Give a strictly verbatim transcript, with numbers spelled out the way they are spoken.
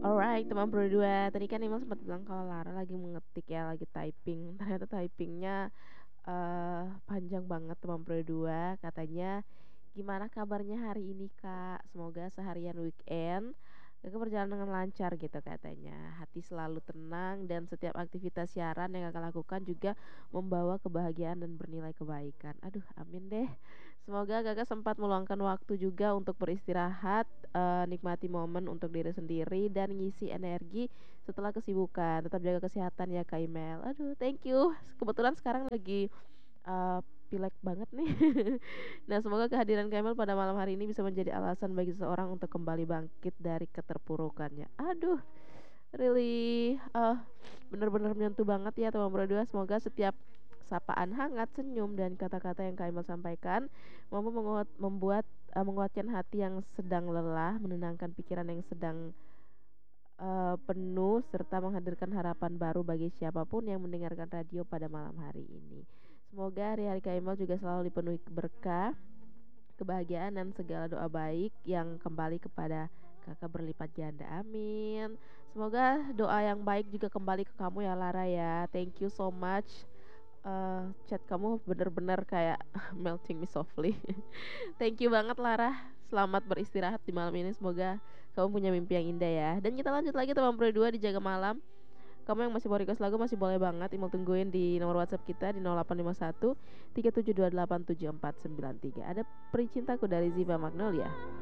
Alright, teman berdua. Tadi kan Imam sempat bilang kalau Lara lagi mengetik ya, lagi typing. Ternyata typingnya eh panjang banget teman berdua. Katanya, gimana kabarnya hari ini Kak? Semoga seharian weekend Kakak berjalan dengan lancar gitu katanya. Hati selalu tenang dan setiap aktivitas siaran yang Kakak lakukan juga membawa kebahagiaan dan bernilai kebaikan. Aduh, amin deh. Semoga Kakak sempat meluangkan waktu juga untuk beristirahat, eh, nikmati momen untuk diri sendiri dan ngisi energi setelah kesibukan. Tetap jaga kesehatan ya Kak Imel. Aduh, thank you. Kebetulan sekarang lagi eh, pilek banget nih. Nah, semoga kehadiran Kak Imel pada malam hari ini bisa menjadi alasan bagi seseorang untuk kembali bangkit dari keterpurukannya. Aduh, really eh bener-bener menyentuh banget ya teman berdua. Semoga setiap sapaan hangat, senyum dan kata-kata yang Kak Imel sampaikan mampu menguat, membuat eh, menguatkan hati yang sedang lelah, menenangkan pikiran yang sedang eh, penuh serta menghadirkan harapan baru bagi siapapun yang mendengarkan radio pada malam hari ini. Semoga hari-hari Kak Imel juga selalu dipenuhi berkah, kebahagiaan dan segala doa baik yang kembali kepada kakak berlipat ganda. Amin. Semoga doa yang baik juga kembali ke kamu ya Lara ya. Thank you so much. Eh, chat kamu bener-bener kayak melting me softly. Thank you banget Lara. Selamat beristirahat di malam ini. Semoga kamu punya mimpi yang indah ya. Dan kita lanjut lagi teman berdua di Jaga Malam. Kamu yang masih mau request lagu masih boleh banget email tungguin di nomor WhatsApp kita di nol delapan lima satu tiga tujuh dua delapan tujuh empat sembilan tiga. Ada Peri Cintaku dari Ziva Magnolia.